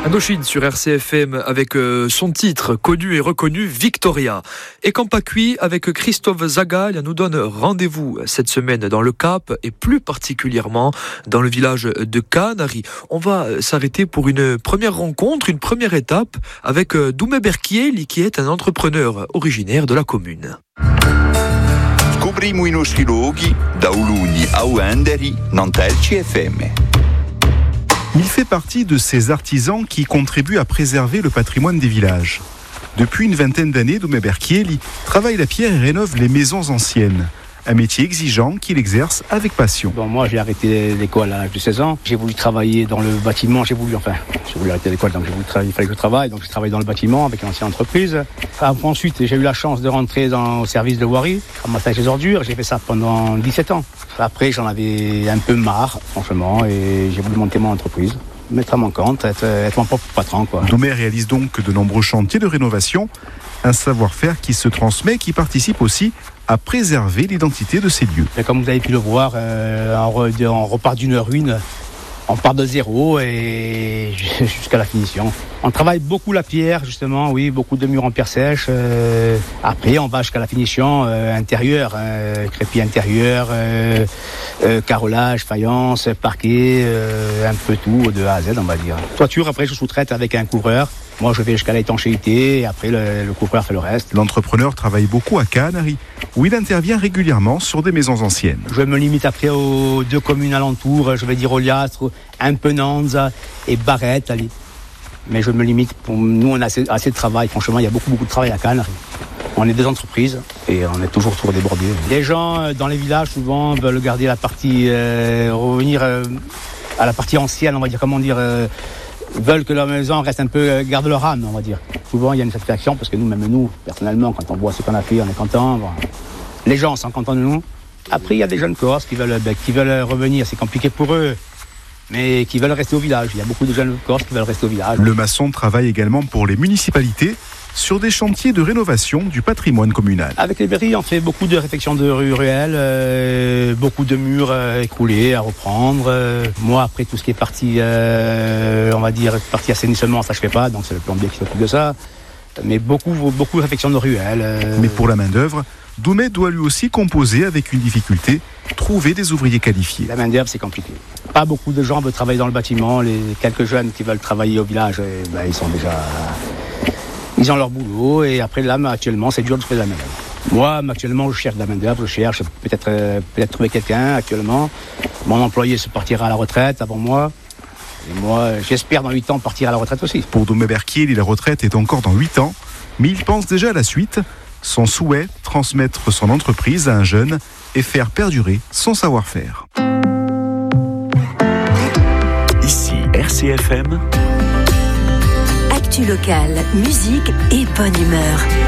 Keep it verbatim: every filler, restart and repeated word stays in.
Indochine sur R C F M avec euh, son titre connu et reconnu Victoria. Et quand pas cuit avec Christophe Zaga, il nous donne rendez-vous cette semaine dans le Cap et plus particulièrement dans le village de Canary. On va s'arrêter pour une première rencontre, une première étape avec euh, Doumé Berchieli qui est un entrepreneur originaire de la commune. Scopriamo i nostri luoghi da Uluni a Uenderi, Nantelci F M. Il fait partie de ces artisans qui contribuent à préserver le patrimoine des villages. Depuis une vingtaine d'années, Doumé Berchieli travaille la pierre et rénove les maisons anciennes. Un métier exigeant qu'il exerce avec passion. Bon, moi, j'ai arrêté l'école à l'âge de seize ans. J'ai voulu travailler dans le bâtiment. J'ai voulu, enfin, j'ai voulu arrêter l'école, donc j'ai voulu travailler, il fallait que je travaille. Donc, j'ai travaillé dans le bâtiment avec une ancienne entreprise. Après, ensuite, j'ai eu la chance de rentrer dans, au service de voirie, ramasser les ordures. J'ai fait ça pendant dix-sept ans. Après, j'en avais un peu marre, franchement, et j'ai voulu monter mon entreprise. Mettre à mon compte, être, être mon propre patron, quoi. Doumé réalise donc de nombreux chantiers de rénovation, un savoir-faire qui se transmet, qui participe aussi à préserver l'identité de ces lieux. Et comme vous avez pu le voir, euh, on, re, on repart d'une ruine, on part de zéro et jusqu'à la finition. On travaille beaucoup la pierre, justement, oui, beaucoup de murs en pierre sèche. Euh, après, on va jusqu'à la finition euh, intérieure, euh, crépi intérieur, euh, euh, carrelage, faïence, parquet, euh, un peu tout de A à Z, on va dire. Toiture, après, je sous-traite avec un couvreur. Moi, je vais jusqu'à l'étanchéité et après, le, le couvreur fait le reste. L'entrepreneur travaille beaucoup à Canary, où il intervient régulièrement sur des maisons anciennes. Je me limite après aux deux communes alentours, je vais dire Oliastre, un peu Nantes et Barrette, allez. Mais je me limite, pour nous, on a assez, assez de travail. Franchement, il y a beaucoup, beaucoup de travail à Canary. On est des entreprises et on est toujours trop débordés. Les gens dans les villages, souvent, veulent garder la partie, euh, revenir euh, à la partie ancienne, on va dire, comment dire, euh, veulent que leur maison reste un peu, euh, garde leur âme, on va dire. Souvent, il y a une satisfaction parce que nous, même nous, personnellement, quand on voit ce qu'on a fait, on est content. Bon. Les gens sont contents de nous. Après, il y a des jeunes Corses qui veulent, ben, qui veulent revenir. C'est compliqué pour eux, mais qui veulent rester au village. Il y a beaucoup de jeunes Corses qui veulent rester au village. Le maçon travaille également pour les municipalités sur des chantiers de rénovation du patrimoine communal. Avec les Berry, on fait beaucoup de réfections de rues ruelles, euh, beaucoup de murs euh, écroulés à reprendre. Euh, moi, après tout ce qui est parti, euh, on va dire, partie assainissement, ça je fais pas, donc c'est le plombier qui s'occupe de ça. Mais beaucoup, beaucoup de réfections de ruelles. Euh... Mais pour la main-d'œuvre, Doumé doit lui aussi composer avec une difficulté, trouver des ouvriers qualifiés. La main-d'œuvre, c'est compliqué. Pas beaucoup de gens veulent travailler dans le bâtiment. Les quelques jeunes qui veulent travailler au village, eh ben, ils sont déjà... Ils ont leur boulot et après là, actuellement, c'est dur de trouver de la main-d'œuvre. Moi, actuellement, je cherche de la main-d'œuvre, je cherche peut-être, euh, peut-être trouver quelqu'un actuellement. Mon employé se partira à la retraite avant moi. Et moi, j'espère dans huit ans partir à la retraite aussi. Pour Doumé Berchieli, la retraite est encore dans huit ans, mais il pense déjà à la suite. Son souhait, transmettre son entreprise à un jeune et faire perdurer son savoir-faire. Ici R C F M. Actu locale, musique et bonne humeur.